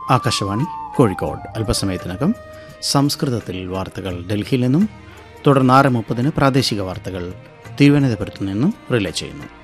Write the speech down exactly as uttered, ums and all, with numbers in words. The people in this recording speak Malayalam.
ആകാശവാണി കോഴിക്കോട്. അല്പസമയത്തിനകം സംസ്കൃതത്തിൽ വാർത്തകൾ ഡൽഹിയിൽ നിന്നും, തുടർന്ന് ആറ് മുപ്പതിന് പ്രാദേശിക വാർത്തകൾ തിരുവനന്തപുരത്തു നിന്നും റിലേ ചെയ്യുന്നു.